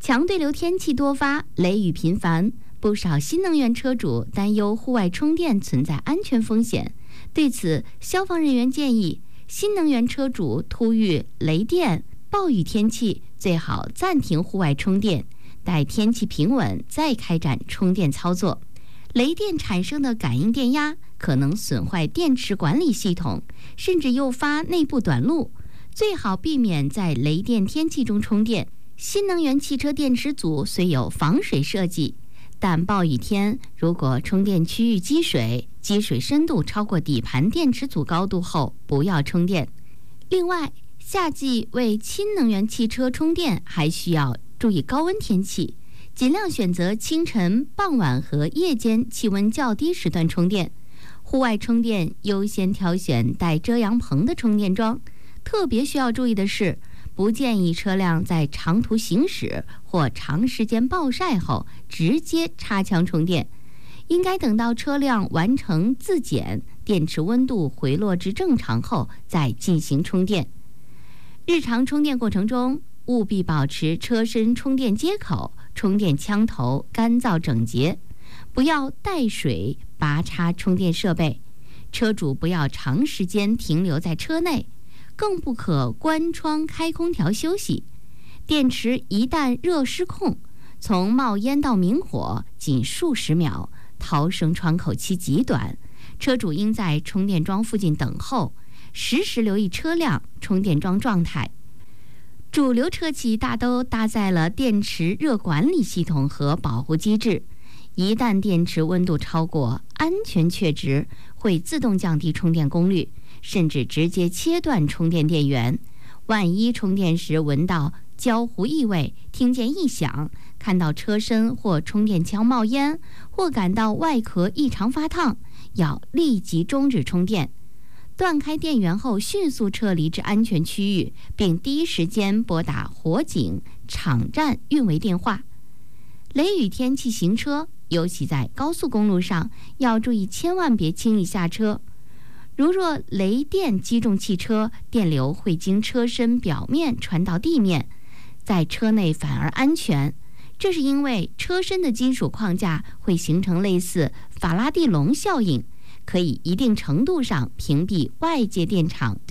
强对流天气多发，雷雨频繁，不少新能源车主担忧户外充电存在安全风险。对此，消防人员建议，新能源车主突遇雷电、暴雨天气，最好暂停户外充电，待天气平稳再开展充电操作。雷电产生的感应电压可能损坏电池管理系统，甚至诱发内部短路，最好避免在雷电天气中充电。新能源汽车电池组虽有防水设计，但暴雨天如果充电区域积水，积水深度超过底盘电池组高度后，不要充电。另外，夏季为氢能源汽车充电还需要注意高温天气，尽量选择清晨、傍晚和夜间气温较低时段充电。户外充电优先挑选带遮阳棚的充电桩。特别需要注意的是，不建议车辆在长途行驶或长时间暴晒后直接插枪充电，应该等到车辆完成自检，电池温度回落至正常后再进行充电。日常充电过程中，务必保持车身充电接口、充电枪头干燥整洁，不要带水拔插充电设备。车主不要长时间停留在车内，更不可关窗开空调休息。电池一旦热失控，从冒烟到明火仅数十秒，逃生窗口期极短。车主应在充电桩附近等候，时时留意车辆充电桩状态。主流车企大都搭载了电池热管理系统和保护机制，一旦电池温度超过安全确值，会自动降低充电功率，甚至直接切断充电电源。万一充电时闻到焦糊异味，听见异响，看到车身或充电枪冒烟，或感到外壳异常发烫，要立即终止充电。断开电源后，迅速撤离至安全区域，并第一时间拨打火警、场站运维电话。雷雨天气行车，尤其在高速公路上，要注意千万别轻易下车。如若雷电击中汽车，电流会经车身表面传到地面，在车内反而安全。这是因为车身的金属框架会形成类似法拉第笼效应，可以一定程度上屏蔽外界电场